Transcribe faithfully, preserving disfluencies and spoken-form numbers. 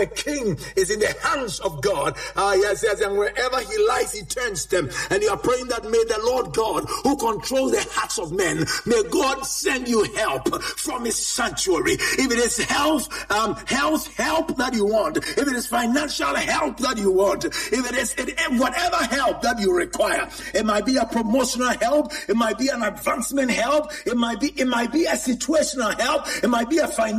a king is in the hands of God. Uh, yes, yes, and wherever he lies, he turns them. And you are praying that may the Lord God, who controls the hearts of men, may God send you help from his sanctuary. If it is health, um, health help that you want, if it is financial help that you want, if it is it, whatever help that you require, it might be a promotional help, it might be an advancement help, it might be it might be a situational help, it might be a financial